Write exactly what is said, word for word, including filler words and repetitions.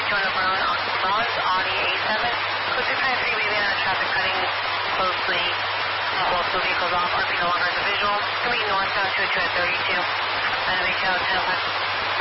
two hundred Brown on Bronze, Audi A seven. Closer trying to figure maybe out traffic cutting closely. Both two vehicles off, R P no longer has a visual. three northbound two two at thirty-two. And make out ten